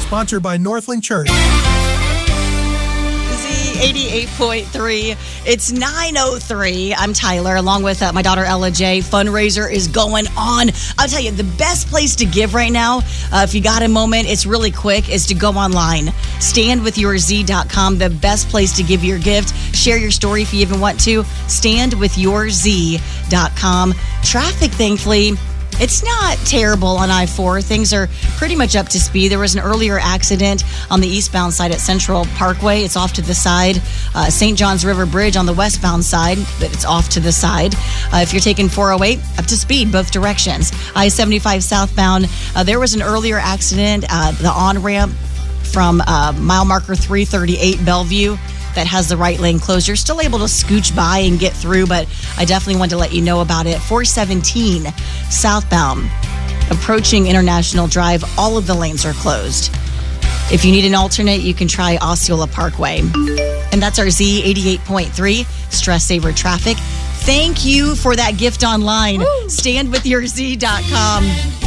Sponsored by Northland Church. Z88.3. It's 9:03. I'm Tyler, along with my daughter Ella J. Fundraiser is going on. I'll tell you, the best place to give right now, if you got a moment, it's really quick, is to go online. StandWithYourZ.com, the best place to give your gift. Share your story if you even want to. StandWithYourZ.com. Traffic, thankfully, it's not terrible on I-4. Things are pretty much up to speed. There was an earlier accident on the eastbound side at Central Parkway. It's off to the side. St. John's River Bridge on the westbound side, but it's off to the side. If you're taking 408, up to speed, both directions. I-75 southbound, there was an earlier accident, the on-ramp from mile marker 338 Bellevue. That has the right lane closed. You're still able to scooch by and get through, but I definitely want to let you know about it. 417 southbound, approaching International Drive, all of the lanes are closed. If you need an alternate, you can try Osceola Parkway. And that's our Z88.3 Stress Saver Traffic. Thank you for that gift online. Woo! StandWithYourZ.com.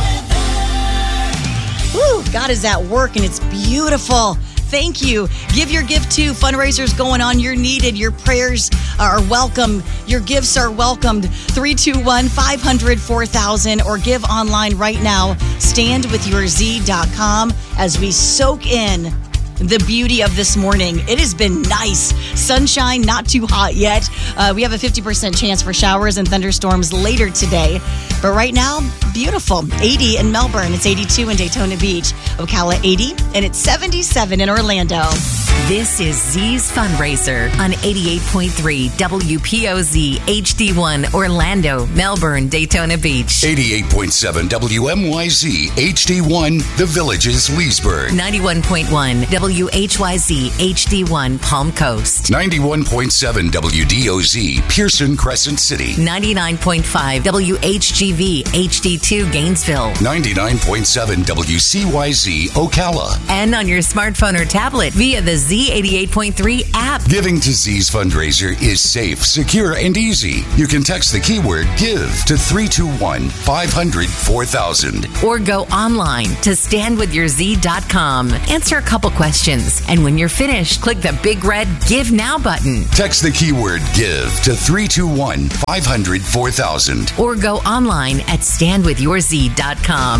Woo, God is at work and it's beautiful. Thank you. Give your gift too. Fundraisers going on. You're needed. Your prayers are welcome. Your gifts are welcomed. 321-500-4000 or give online right now. StandWithYourZ.com as we soak in the beauty of this morning. It has been nice. Sunshine, not too hot yet. We have a 50% chance for showers and thunderstorms later today. But right now, beautiful. 80 in Melbourne. It's 82 in Daytona Beach. Ocala 80. And it's 77 in Orlando. This is Z's Fundraiser on 88.3 WPOZ HD1 Orlando, Melbourne, Daytona Beach. 88.7 WMYZ HD1 The Villages, Leesburg. 91.1 WHYZ HD1 Palm Coast. 91.7 WDOZ Pearson Crescent City. 99.5 WHGV HD2 Gainesville. 99.7 WCYZ Ocala. And on your smartphone or tablet via the Z88.3 app. Giving to Z's Fundraiser is safe, secure, and easy. You can text the keyword GIVE to 321-500-4000. Or go online to StandWithYourZ.com. Answer a couple questions. And when you're finished, click the big red Give Now button. Text the keyword GIVE to 321-500-4000. Or go online at StandWithYourZ.com.